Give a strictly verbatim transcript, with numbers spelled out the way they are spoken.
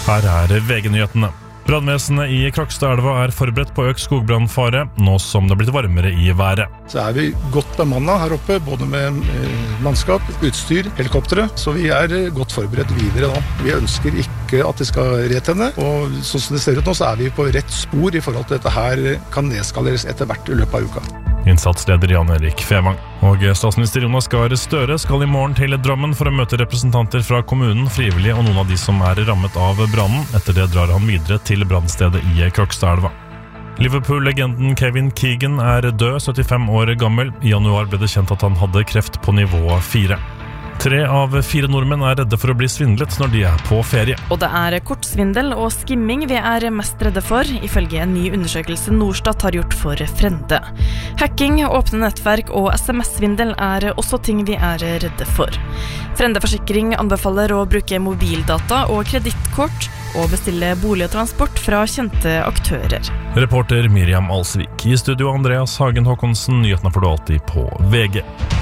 Her er V G-nyhetene. Brannvesenet i Krokstadelva er forberedt på økt skogbrannfare, nå som det er blitt varmere i været. Så er vi godt bemannet her oppe, både med eh, mannskap, utstyr, helikoptere, så vi er eh, godt forberedt videre nå. Vi ønsker ikke at det skal retenne, og sånn som det ser ut nå, så er vi på rett spor i forhold til dette her kan nedskaleres etter hvert i løpet av uka. Innsatsleder Jan Erik Fevang. Og statsminister Jonas Gahr Støre skal i morgen til Drammen for å møte representanter fra kommunen, frivillige og noen av de som er rammet av brannen. Etter det drar han videre til brannstedet i Krokstadelva. Liverpool-legenden Kevin Keegan er død, syttifem år gammel. I januar ble det kjent at han hadde kreft på nivå fire. Tre av fire nordmenn er redde for å bli svindlet når de er på ferie. Og det er kortsvindel og skimming vi er mest redde for, ifølge en ny undersøkelse Norstat har gjort for Frende. Hacking, åpne nettverk og S M S-svindel er også ting vi er redde for. Frende Forsikring anbefaler å bruke mobildata og kredittkort og bestille bolig og transport fra kjente aktører. Reporter Miriam Alsvik. I studio Andreas Hagen Håkonsen. Nyhetene får du alltid på V G.